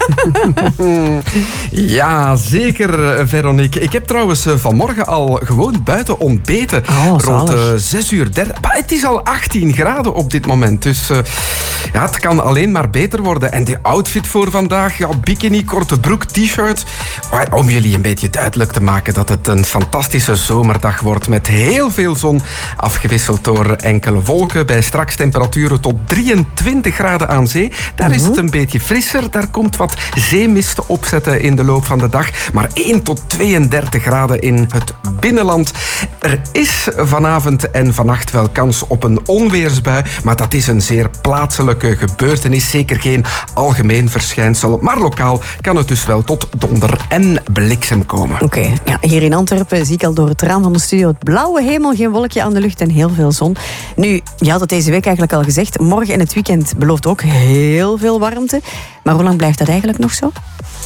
Ja, zeker, Veronique. Ik heb trouwens vanmorgen al gewoon buiten ontbeten. Rond 6:30. Maar het is al 18 graden op dit moment. Dus ja, het kan alleen maar beter worden. En de outfit voor vandaag, ja, bikini, korte broek, t-shirt. Om jullie een beetje duidelijk te maken dat het een fantastische zomerdag wordt met heel veel zon, afgewisseld door enkele wolken, bij straks temperaturen tot 23 graden aan zee. Daar is het een beetje frisser. Daar komt wat zeemist opzetten in de loop van de dag. Maar 1 tot 32 graden in het binnenland. Er is vanavond en vannacht wel kans op een onweersbui, maar dat is een zeer plaatselijke gebeurtenis. Zeker geen algemeen verschijnsel, maar lokaal kan het dus wel tot donder en bliksem komen. Oké, ja, hier in Antwerpen zie ik al door het raam van de studio het blauwe hemel, geen wolkje aan de lucht en heel veel zon. Nu, je had het deze week eigenlijk al gezegd, morgen en het weekend belooft ook heel veel warmte. Maar hoe lang blijft dat eigenlijk nog zo?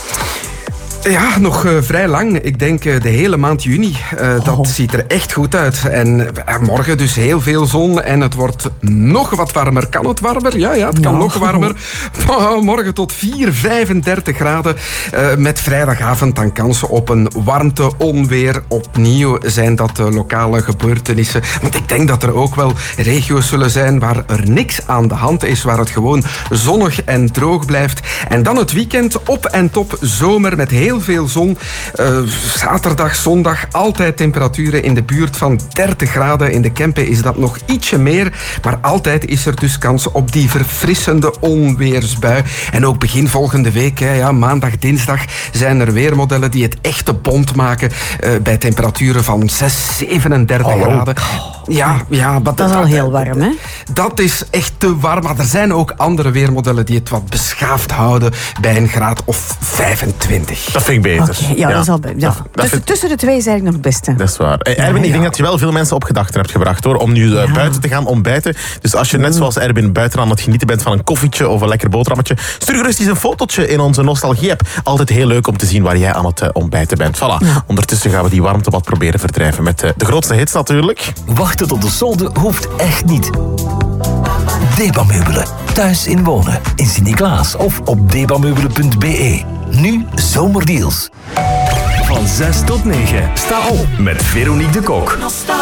Ja, nog vrij lang. Ik denk de hele maand juni. Dat ziet er echt goed uit. En morgen dus heel veel zon en het wordt nog wat warmer. Kan het warmer? Ja, het kan nog warmer. Morgen tot 35 graden. Met vrijdagavond dan kans op een warmte, onweer. Opnieuw zijn dat lokale gebeurtenissen. Want ik denk dat er ook wel regio's zullen zijn waar er niks aan de hand is. Waar het gewoon zonnig en droog blijft. En dan het weekend op en top zomer met heel veel zon. Zaterdag, zondag, altijd temperaturen in de buurt van 30 graden. In de Kempen is dat nog ietsje meer. Maar altijd is er dus kans op die verfrissende onweersbui. En ook begin volgende week, maandag, dinsdag, zijn er weermodellen die het echte bont maken. Bij temperaturen van 37 graden. Ja, dat is al heel warm, hè? Dat is echt te warm. Maar er zijn ook andere weermodellen die het wat beschaafd houden bij een graad of 25. Dat vind ik beter. Okay, dat is al tussen de twee is eigenlijk nog het beste. Dat is waar. Erwin, ik denk dat je wel veel mensen op gedachten hebt gebracht, hoor, om nu buiten te gaan ontbijten. Dus als je net zoals Erwin buiten aan het genieten bent van een koffietje of een lekker boterhammetje, stuur gerust eens een fotootje in onze nostalgie-app. Altijd heel leuk om te zien waar jij aan het ontbijten bent. Voilà. Ja. Ondertussen gaan we die warmte wat proberen verdrijven met de grootste hits natuurlijk. Wachten tot de solde hoeft echt niet. Debameubelen. Thuis in wonen. In Sint-Niklaas of op debameubelen.be. Nu zomerdeals. Van 6 tot 9. Sta op met Veronique de Kok.